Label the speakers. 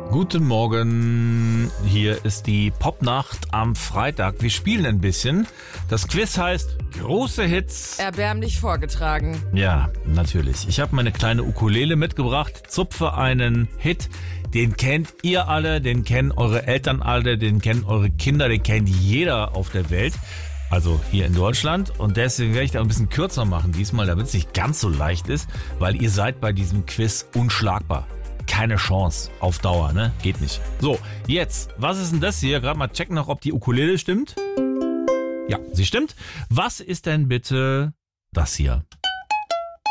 Speaker 1: Guten Morgen, hier ist die Popnacht am Freitag. Wir spielen ein bisschen. Das Quiz heißt Große Hits.
Speaker 2: Erbärmlich vorgetragen.
Speaker 1: Ja, natürlich. Ich habe meine kleine Ukulele mitgebracht, zupfe einen Hit. Den kennt ihr alle, den kennen eure Eltern alle, den kennen eure Kinder, den kennt jeder auf der Welt. Also hier in Deutschland. Und deswegen werde ich da ein bisschen kürzer machen diesmal, damit es nicht ganz so leicht ist, weil ihr seid bei diesem Quiz unschlagbar. Keine Chance auf Dauer, ne? Geht nicht. So, jetzt, was ist denn das hier? Gerade mal checken noch, ob die Ukulele stimmt. Ja, sie stimmt. Was ist denn bitte das hier?